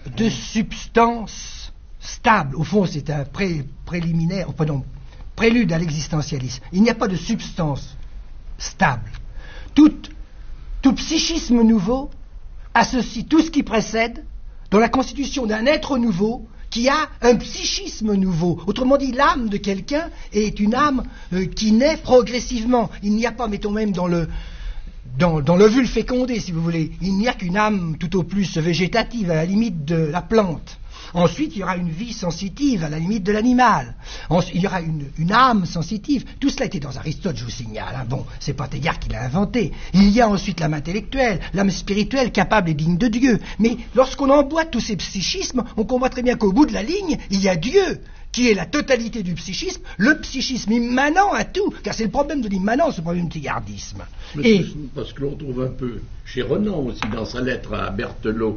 de substance stable. Au fond, c'est un prélude à l'existentialisme. Il n'y a pas de substance stable. Tout psychisme nouveau associe tout ce qui précède dans la constitution d'un être nouveau qui a un psychisme nouveau. Autrement dit, l'âme de quelqu'un est une âme qui naît progressivement. Il n'y a pas, mettons même dans l'ovule fécondé, si vous voulez, il n'y a qu'une âme tout au plus végétative, à la limite de la plante. Ensuite, il y aura une vie sensitive, à la limite de l'animal. Ensuite, il y aura une âme sensitive. Tout cela était dans Aristote, je vous signale. Hein. Bon, c'est pas Teilhard qui l'a inventé. Il y a ensuite l'âme intellectuelle, l'âme spirituelle, capable et digne de Dieu. Mais lorsqu'on emboîte tous ces psychismes, on comprend très bien qu'au bout de la ligne, il y a Dieu, qui est la totalité du psychisme, le psychisme immanent à tout, car c'est le problème de l'immanence, le problème du teilhardisme. Parce que l'on trouve un peu chez Renan aussi, dans sa lettre à Berthelot,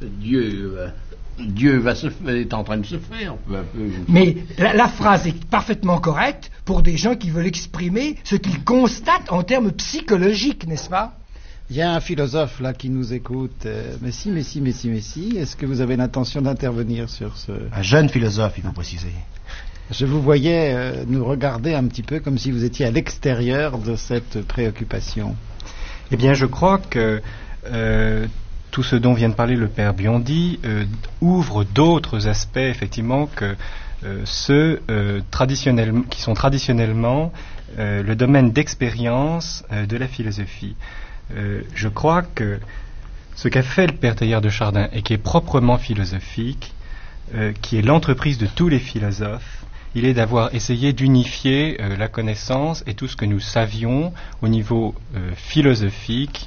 Dieu est en train de se faire peu à peu. Mais la phrase est parfaitement correcte pour des gens qui veulent exprimer ce qu'ils constatent en termes psychologiques, n'est-ce pas? Il y a un philosophe là qui nous écoute. Messi. Est-ce que vous avez l'intention d'intervenir sur ce... Un jeune philosophe, il faut préciser. Je vous voyais nous regarder un petit peu comme si vous étiez à l'extérieur de cette préoccupation. Eh bien, je crois que tout ce dont vient de parler le père Biondi ouvre d'autres aspects, effectivement, que ceux qui sont traditionnellement le domaine d'expérience de la philosophie. Je crois que ce qu'a fait le père Teilhard de Chardin, et qui est proprement philosophique, qui est l'entreprise de tous les philosophes, il est d'avoir essayé d'unifier la connaissance et tout ce que nous savions au niveau philosophique,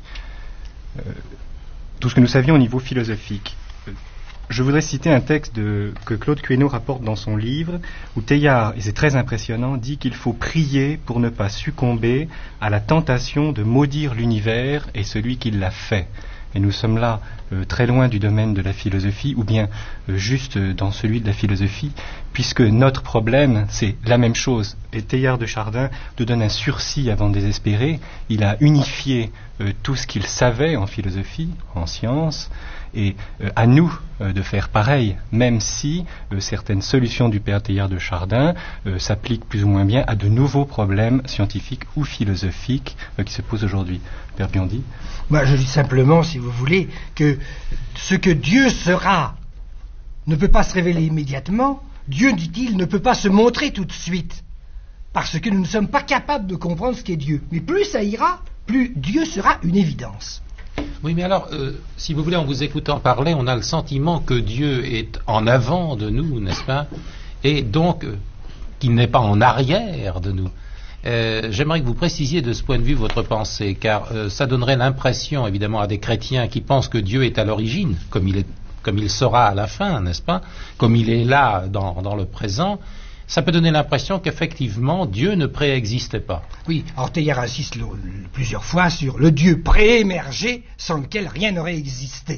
Je voudrais citer un texte que Claude Quénaud rapporte dans son livre, où Teilhard, et c'est très impressionnant, dit qu'il faut prier pour ne pas succomber à la tentation de maudire l'univers et celui qui l'a fait. Et nous sommes là très loin du domaine de la philosophie, ou bien juste dans celui de la philosophie, puisque notre problème, c'est la même chose. Et Teilhard de Chardin nous donne un sursis avant de désespérer. Il a unifié tout ce qu'il savait en philosophie, en sciences, et à nous de faire pareil, même si certaines solutions du père Teilhard de Chardin s'appliquent plus ou moins bien à de nouveaux problèmes scientifiques ou philosophiques qui se posent aujourd'hui. Père Biondi? Moi, je dis simplement, si vous voulez, que ce que Dieu sera ne peut pas se révéler immédiatement. Dieu, dit-il, ne peut pas se montrer tout de suite, parce que nous ne sommes pas capables de comprendre ce qu'est Dieu. Mais plus ça ira, plus Dieu sera une évidence. Oui, mais alors, si vous voulez, en vous écoutant parler, on a le sentiment que Dieu est en avant de nous, n'est-ce pas? Et donc, qu'il n'est pas en arrière de nous. J'aimerais que vous précisiez de ce point de vue votre pensée, car ça donnerait l'impression, évidemment, à des chrétiens qui pensent que Dieu est à l'origine, comme il sera à la fin, n'est-ce pas? Comme il est là dans le présent. Ça peut donner l'impression qu'effectivement, Dieu ne préexistait pas. Oui, alors Teilhard insiste plusieurs fois sur le Dieu préémergé sans lequel rien n'aurait existé.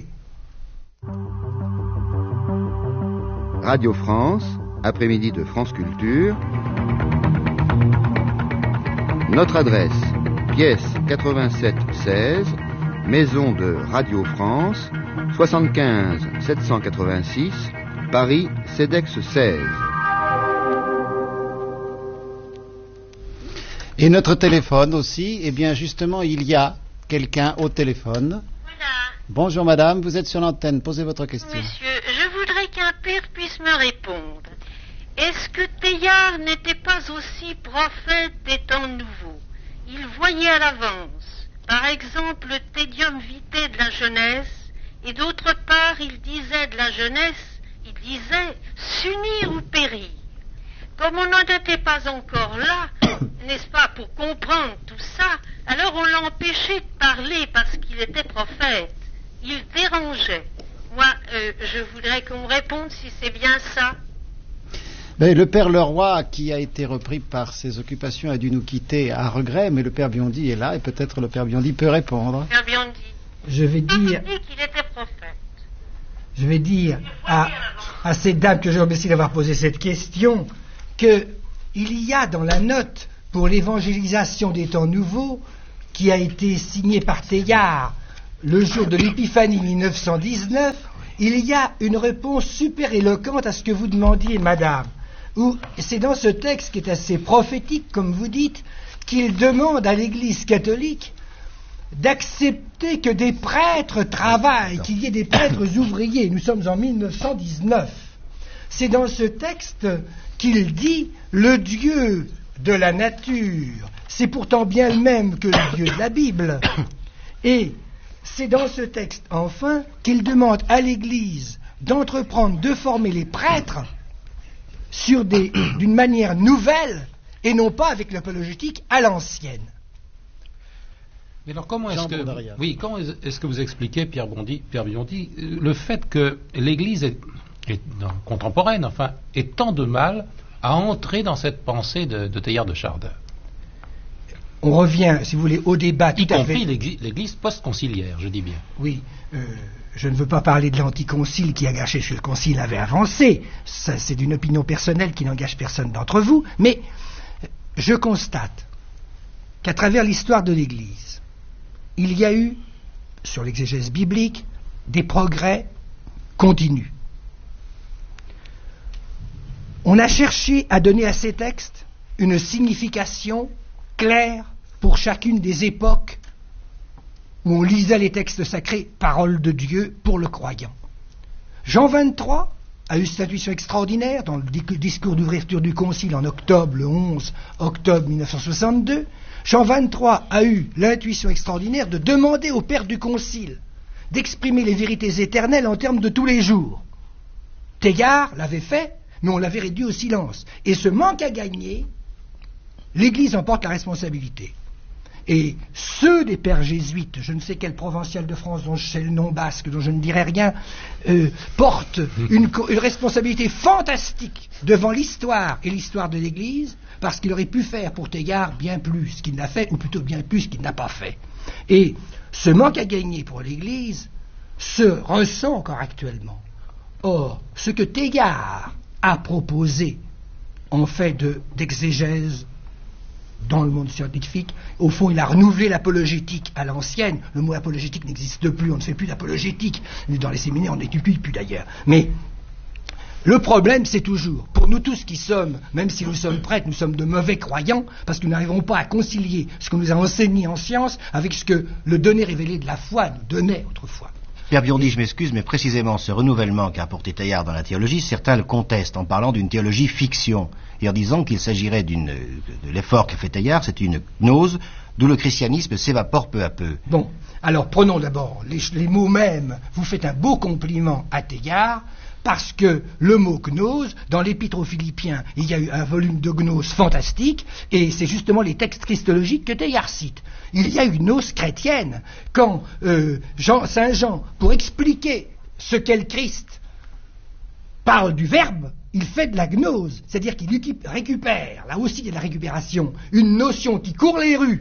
Radio France, après-midi de France Culture. Notre adresse, pièce 87-16, Maison de Radio France, 75 786, Paris, CEDEX 16. Et notre téléphone aussi, eh bien justement, il y a quelqu'un au téléphone. Voilà. Bonjour madame, vous êtes sur l'antenne, posez votre question. Monsieur, je voudrais qu'un père puisse me répondre. Est-ce que Teilhard n'était pas aussi prophète des temps nouveaux? Il voyait à l'avance, par exemple, le Tédium vitae de la jeunesse, et d'autre part, il disait de la jeunesse, il disait s'unir ou périr. Comme on n'en était pas encore là, n'est-ce pas, pour comprendre tout ça, alors on l'a empêché de parler parce qu'il était prophète. Il dérangeait. Moi, je voudrais qu'on me réponde si c'est bien ça. Ben, le père Leroy, qui a été repris par ses occupations, a dû nous quitter à regret, mais le père Biondi est là, et peut-être le père Biondi peut répondre. Père Biondi. Je vais dire... Il dit qu'il était prophète. Je vais dire à cette dame que je remercie d'avoir posé cette question, qu'il y a dans la note pour l'évangélisation des temps nouveaux, qui a été signée par Teilhard le jour de l'épiphanie 1919, il y a une réponse super éloquente à ce que vous demandiez, madame. C'est dans ce texte qui est assez prophétique, comme vous dites, qu'il demande à l'Église catholique d'accepter que des prêtres travaillent, qu'il y ait des prêtres ouvriers. Nous sommes en 1919. C'est dans ce texte qu'il dit « Le Dieu de la nature, c'est pourtant bien le même que le Dieu de la Bible. » Et c'est dans ce texte, enfin, qu'il demande à l'Église d'entreprendre de former les prêtres d'une manière nouvelle et non pas avec l'apologétique à l'ancienne. Mais alors comment est-ce que vous expliquez, Pierre Biondi, le fait que l'Église contemporaine, enfin, ait tant de mal à entrer dans cette pensée de Teilhard de Chardin? On revient, si vous voulez, au débat tout à fait... Y compris l'Église post-conciliaire, je dis bien. Oui, je ne veux pas parler de l'anticoncile qui a gâché ce que le concile avait avancé. Ça, c'est d'une opinion personnelle qui n'engage personne d'entre vous. Mais je constate qu'à travers l'histoire de l'Église, il y a eu, sur l'exégèse biblique, des progrès continus. On a cherché à donner à ces textes une signification claire pour chacune des époques où on lisait les textes sacrés, parole de Dieu pour le croyant. Jean 23 a eu cette intuition extraordinaire dans le discours d'ouverture du Concile en octobre, le 11 octobre 1962. Jean 23 a eu l'intuition extraordinaire de demander au Père du Concile d'exprimer les vérités éternelles en termes de tous les jours. Teilhard l'avait fait, mais on l'avait réduit au silence. Et ce manque à gagner, l'Église en porte la responsabilité. Et ceux des pères jésuites, je ne sais quel provincial de France dont je sais le nom basque, dont je ne dirai rien, portent une responsabilité fantastique devant l'histoire et l'histoire de l'Église, parce qu'il aurait pu faire pour Teilhard bien plus qu'il n'a fait, ou plutôt bien plus qu'il n'a pas fait. Et ce manque à gagner pour l'Église se ressent encore actuellement. Or, ce que Teilhard a proposé en fait d'exégèse dans le monde scientifique, au fond, il a renouvelé l'apologétique à l'ancienne. Le mot apologétique n'existe plus, on ne fait plus d'apologétique. Dans les séminaires, on n'étudie plus d'ailleurs. Mais le problème, c'est toujours, pour nous tous qui sommes, même si nous sommes prêtres, nous sommes de mauvais croyants, parce que nous n'arrivons pas à concilier ce qu'on nous a enseigné en science avec ce que le donné révélé de la foi nous donnait autrefois. Pierre Biondi, je m'excuse, mais précisément ce renouvellement qu'a apporté Teilhard dans la théologie, certains le contestent en parlant d'une théologie fiction et en disant qu'il s'agirait de l'effort qu'a fait Teilhard, c'est une gnose, d'où le christianisme s'évapore peu à peu. Bon, alors prenons d'abord les mots mêmes. Vous faites un beau compliment à Teilhard, parce que le mot gnose, dans l'Épître aux Philippiens, il y a eu un volume de gnose fantastique, et c'est justement les textes christologiques que Teilhard cite. Il y a une gnose chrétienne. Quand Saint Jean, pour expliquer ce qu'est le Christ, parle du Verbe, il fait de la gnose, c'est-à-dire qu'il récupère, là aussi il y a de la récupération, une notion qui court les rues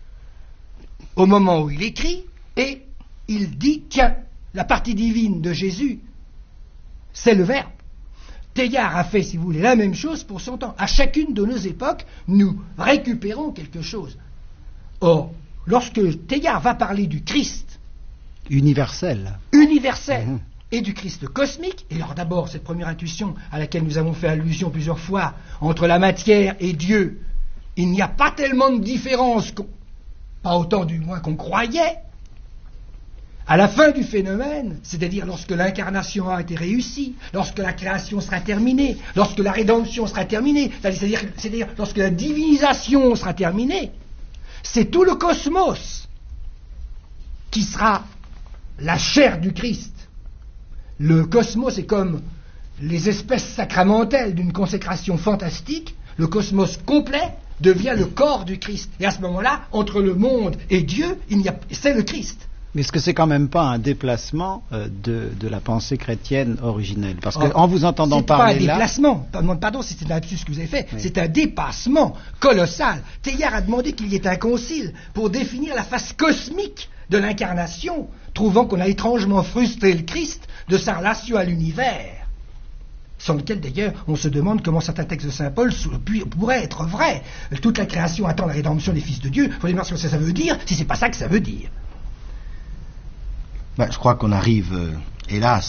au moment où il écrit, et il dit, tiens, la partie divine de Jésus, c'est le Verbe. Teilhard a fait, si vous voulez, la même chose pour son temps. À chacune de nos époques, nous récupérons quelque chose. Or, lorsque Teilhard va parler du Christ universel, et du Christ cosmique, et alors d'abord cette première intuition à laquelle nous avons fait allusion plusieurs fois, entre la matière et Dieu, il n'y a pas tellement de différence, pas autant du moins qu'on croyait. À la fin du phénomène, c'est-à-dire lorsque l'incarnation a été réussie, lorsque la création sera terminée, lorsque la rédemption sera terminée, c'est-à-dire lorsque la divinisation sera terminée, c'est tout le cosmos qui sera la chair du Christ. Le cosmos est comme les espèces sacramentelles d'une consécration fantastique. Le cosmos complet devient le corps du Christ. Et à ce moment-là, entre le monde et Dieu, c'est le Christ. Mais est-ce que c'est quand même pas un déplacement de la pensée chrétienne originelle? Parce qu'en vous entendant parler là... C'est pas un déplacement, pardon si c'est un lapsus que vous avez fait, oui. C'est un dépassement colossal. Teilhard a demandé qu'il y ait un concile pour définir la face cosmique de l'incarnation, trouvant qu'on a étrangement frustré le Christ de sa relation à l'univers. Sans lequel, d'ailleurs, on se demande comment certains textes de Saint Paul pourraient être vrais. Toute la création attend la rédemption des fils de Dieu. Il faut voir ce que ça veut dire, si c'est pas ça que ça veut dire. Je crois qu'on arrive, hélas,